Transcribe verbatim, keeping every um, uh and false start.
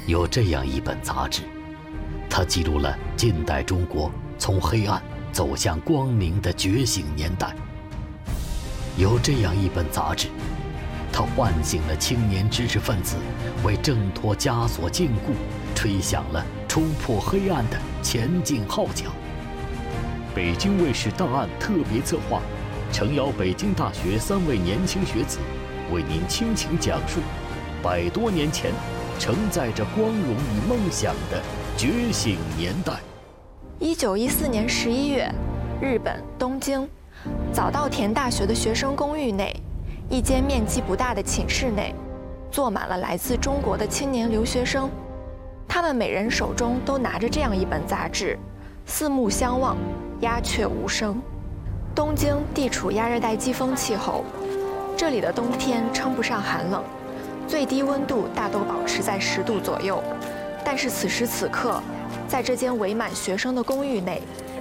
有这样一本杂志，它记录了近代中国从黑暗走向光明的觉醒年代。有这样一本杂志，它唤醒了青年知识分子，为挣脱枷锁禁锢吹响了冲破黑暗的前进号角。北京卫视档案特别策划，诚邀北京大学三位年轻学子，为您倾情讲述百多年前承载着光荣与梦想的觉醒年代。 一九一四年十一月，日本东京早稻田大学的学生公寓内，一间面积不大的寝室内，坐满了来自中国的青年留学生。他们每人手中都拿着这样一本杂志，四目相望，鸦雀无声。东京地处亚热带季风气候，这里的冬天称不上寒冷，最低温度大都保持在十度左右。但是此时此刻，在这间围满学生的公寓内，